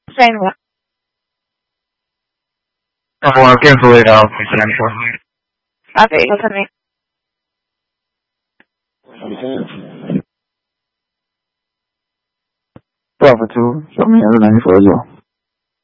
Saying what? I can pull it out for example. Okay, go to me. 多少分钟？小明还是难以说就。